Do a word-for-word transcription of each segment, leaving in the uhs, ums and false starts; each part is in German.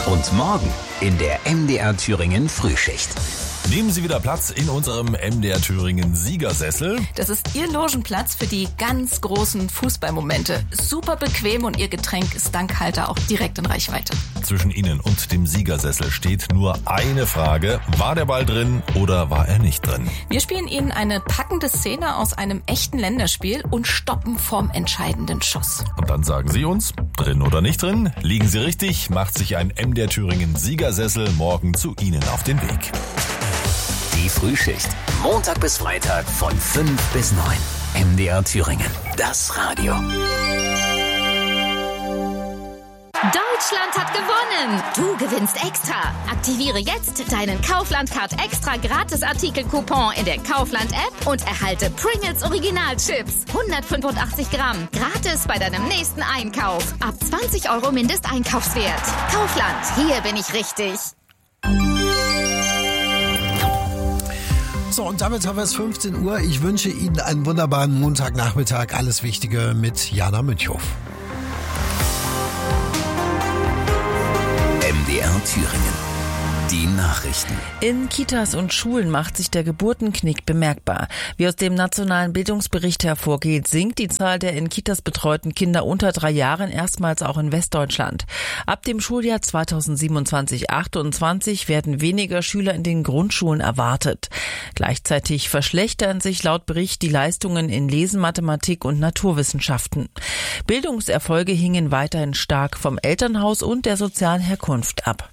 Und morgen in der M D R Thüringen Frühschicht. Nehmen Sie wieder Platz in unserem M D R Thüringen Siegersessel. Das ist Ihr Logenplatz für die ganz großen Fußballmomente. Super bequem und Ihr Getränk ist dank Halter auch direkt in Reichweite. Zwischen Ihnen und dem Siegersessel steht nur eine Frage. War der Ball drin oder war er nicht drin? Wir spielen Ihnen eine packende Szene aus einem echten Länderspiel und stoppen vorm entscheidenden Schuss. Und dann sagen Sie uns, drin oder nicht drin? Liegen Sie richtig, macht sich ein M D R Thüringen Siegersessel morgen zu Ihnen auf den Weg. Die Frühschicht. Montag bis Freitag von fünf bis neun. M D R Thüringen. Das Radio. Deutschland hat gewonnen! Du gewinnst extra! Aktiviere jetzt deinen Kaufland-Card extra Gratis-Artikel-Coupon in der Kaufland-App und erhalte Pringles Original-Chips. hundertfünfundachtzig Gramm. Gratis bei deinem nächsten Einkauf. Ab zwanzig Euro Mindesteinkaufswert. Kaufland, hier bin ich richtig. So, und damit haben wir es fünfzehn Uhr. Ich wünsche Ihnen einen wunderbaren Montagnachmittag. Alles Wichtige mit Jana Münchhoff. M D R Thüringen. Die Nachrichten. In Kitas und Schulen macht sich der Geburtenknick bemerkbar. Wie aus dem nationalen Bildungsbericht hervorgeht, sinkt die Zahl der in Kitas betreuten Kinder unter drei Jahren erstmals auch in Westdeutschland. Ab dem Schuljahr zweitausendsiebenundzwanzig achtundzwanzig werden weniger Schüler in den Grundschulen erwartet. Gleichzeitig verschlechtern sich laut Bericht die Leistungen in Lesen, Mathematik und Naturwissenschaften. Bildungserfolge hingen weiterhin stark vom Elternhaus und der sozialen Herkunft ab.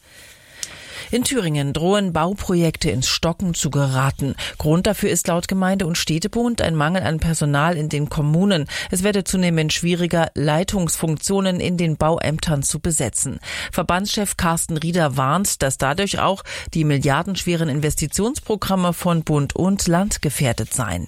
In Thüringen drohen Bauprojekte ins Stocken zu geraten. Grund dafür ist laut Gemeinde- und Städtebund ein Mangel an Personal in den Kommunen. Es werde zunehmend schwieriger, Leitungsfunktionen in den Bauämtern zu besetzen. Verbandschef Carsten Rieder warnt, dass dadurch auch die milliardenschweren Investitionsprogramme von Bund und Land gefährdet seien.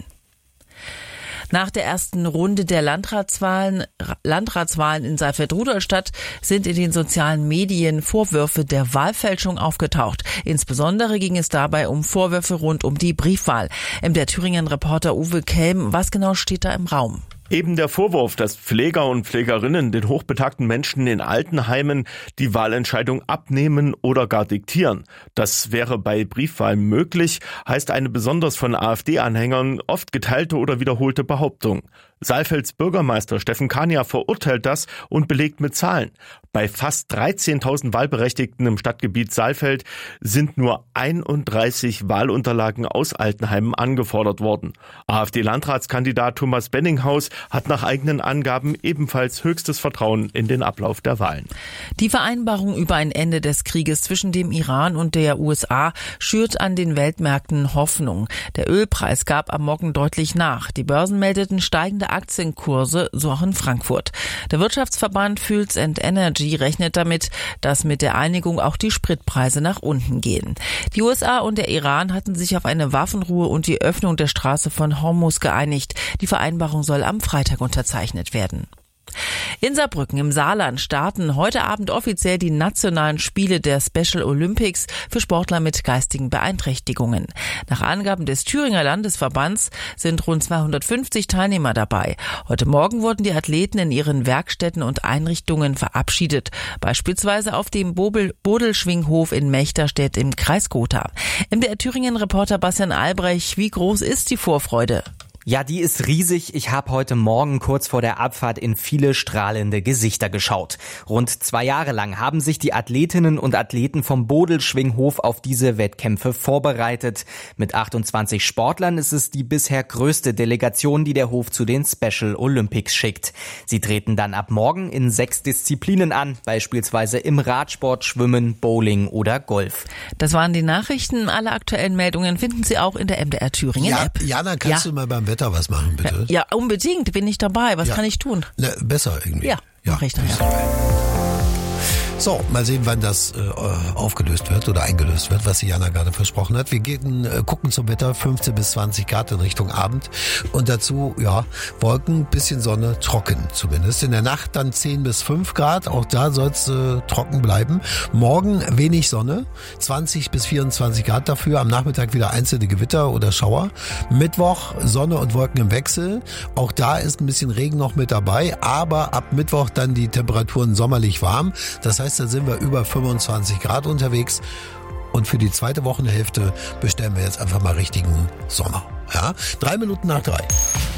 Nach der ersten Runde der Landratswahlen, Landratswahlen in Saalfeld-Rudolstadt sind in den sozialen Medien Vorwürfe der Wahlfälschung aufgetaucht. Insbesondere ging es dabei um Vorwürfe rund um die Briefwahl. M D R Thüringen-Reporter Uwe Kelm, was genau steht da im Raum? Eben der Vorwurf, dass Pfleger und Pflegerinnen den hochbetagten Menschen in Altenheimen die Wahlentscheidung abnehmen oder gar diktieren. Das wäre bei Briefwahlen möglich, heißt eine besonders von AfD-Anhängern oft geteilte oder wiederholte Behauptung. Saalfelds Bürgermeister Steffen Kania verurteilt das und belegt mit Zahlen. Bei fast dreizehntausend Wahlberechtigten im Stadtgebiet Saalfeld sind nur einunddreißig Wahlunterlagen aus Altenheimen angefordert worden. AfD-Landratskandidat Thomas Benninghaus hat nach eigenen Angaben ebenfalls höchstes Vertrauen in den Ablauf der Wahlen. Die Vereinbarung über ein Ende des Krieges zwischen dem Iran und der U S A schürt an den Weltmärkten Hoffnung. Der Ölpreis gab am Morgen deutlich nach. Die Börsen meldeten steigende Aktienkurse, so auch in Frankfurt. Der Wirtschaftsverband Fuels and Energy rechnet damit, dass mit der Einigung auch die Spritpreise nach unten gehen. Die U S A und der Iran hatten sich auf eine Waffenruhe und die Öffnung der Straße von Hormuz geeinigt. Die Vereinbarung soll am Freitag unterzeichnet werden. In Saarbrücken im Saarland starten heute Abend offiziell die nationalen Spiele der Special Olympics für Sportler mit geistigen Beeinträchtigungen. Nach Angaben des Thüringer Landesverbands sind rund zweihundertfünfzig Teilnehmer dabei. Heute Morgen wurden die Athleten in ihren Werkstätten und Einrichtungen verabschiedet, beispielsweise auf dem Bodelschwinghof in Mechterstedt im Kreis Gotha. M D R Thüringen-Reporter Bastian Albrecht, wie groß ist die Vorfreude? Ja, die ist riesig. Ich habe heute Morgen kurz vor der Abfahrt in viele strahlende Gesichter geschaut. Rund zwei Jahre lang haben sich die Athletinnen und Athleten vom Bodelschwinghof auf diese Wettkämpfe vorbereitet. Mit achtundzwanzig Sportlern ist es die bisher größte Delegation, die der Hof zu den Special Olympics schickt. Sie treten dann ab morgen in sechs Disziplinen an, beispielsweise im Radsport, Schwimmen, Bowling oder Golf. Das waren die Nachrichten. Alle aktuellen Meldungen finden Sie auch in der M D R Thüringen-App. Ja, Jana, kannst ja. du mal beim Wetter was machen, bitte? Ja, ja, unbedingt. Bin ich dabei. Was ja. kann ich tun? Ne, besser irgendwie. Ja, ja mach ich dann. Ja. So, mal sehen, wann das äh, aufgelöst wird oder eingelöst wird, was Jana gerade versprochen hat. Wir gehen, äh, gucken zum Wetter, fünfzehn bis zwanzig Grad in Richtung Abend. Und dazu, ja, Wolken, bisschen Sonne, trocken zumindest. In der Nacht dann zehn bis fünf Grad, auch da soll es äh, trocken bleiben. Morgen wenig Sonne, zwanzig bis vierundzwanzig Grad dafür. Am Nachmittag wieder einzelne Gewitter oder Schauer. Mittwoch Sonne und Wolken im Wechsel. Auch da ist ein bisschen Regen noch mit dabei, aber ab Mittwoch dann die Temperaturen sommerlich warm. Das heißt, heißt, da sind wir über fünfundzwanzig Grad unterwegs. Und für die zweite Wochenhälfte bestellen wir jetzt einfach mal richtigen Sommer. Ja? Drei Minuten nach drei.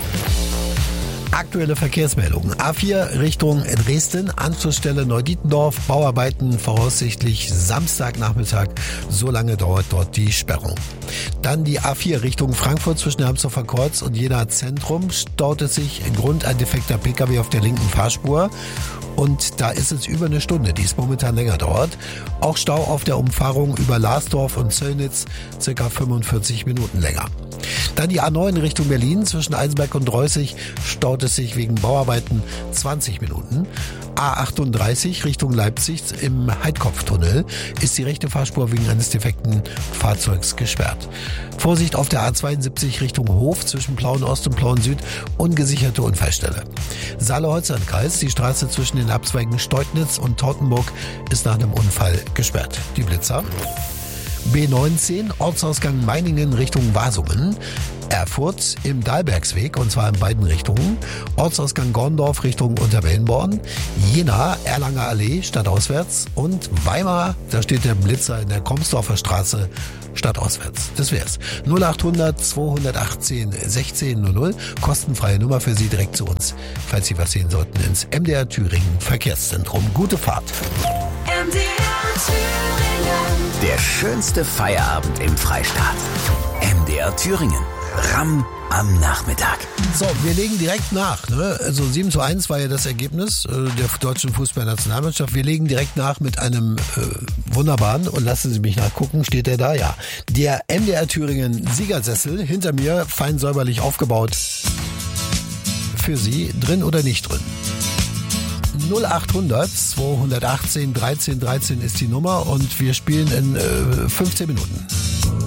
Aktuelle Verkehrsmeldungen. A vier Richtung Dresden, Anschlussstelle Neudietendorf, Bauarbeiten voraussichtlich Samstagnachmittag. So lange dauert dort die Sperrung. Dann die A vier Richtung Frankfurt zwischen Hermsdorfer Kreuz und Jena Zentrum. Staut es sich Grund ein defekter Pkw auf der linken Fahrspur. Und da ist es über eine Stunde, die es momentan länger dauert. Auch Stau auf der Umfahrung über Larsdorf und Zöllnitz, circa fünfundvierzig Minuten länger. Dann die A neun Richtung Berlin, zwischen Eisenberg und Reußig staut es sich wegen Bauarbeiten zwanzig Minuten. A achtunddreißig Richtung Leipzig im Heidkopftunnel ist die rechte Fahrspur wegen eines defekten Fahrzeugs gesperrt. Vorsicht auf der A zweiundsiebzig Richtung Hof zwischen Plauen-Ost und Plauen-Süd, ungesicherte Unfallstelle. Saale-Holzland-Kreis, die Straße zwischen den Abzweigen Steutnitz und Tautenburg ist nach einem Unfall gesperrt. Die Blitzer. B neunzehn, Ortsausgang Meiningen Richtung Wasungen. Erfurt im Dahlbergsweg, und zwar in beiden Richtungen. Ortsausgang Gorndorf Richtung Unterwellenborn. Jena, Erlanger Allee, stadtauswärts. Und Weimar, da steht der Blitzer in der Komsdorfer Straße, stadtauswärts. Das wär's. null achthundert zweihundertachtzehn sechzehn null null, kostenfreie Nummer für Sie direkt zu uns, falls Sie was sehen sollten, ins M D R Thüringen Verkehrszentrum. Gute Fahrt. M D R Thüringen. Der schönste Feierabend im Freistaat. M D R Thüringen. Ramm am Nachmittag. So, wir legen direkt nach. Ne? Also sieben zu eins war ja das Ergebnis äh, der deutschen Fußballnationalmannschaft. Wir legen direkt nach mit einem äh, wunderbaren, und lassen Sie mich nachgucken, steht der da? Ja. Der M D R Thüringen Siegersessel hinter mir, fein säuberlich aufgebaut. Für Sie, drin oder nicht drin? null achthundert zweihundertachtzehn dreizehn dreizehn ist die Nummer und wir spielen in äh, fünfzehn Minuten.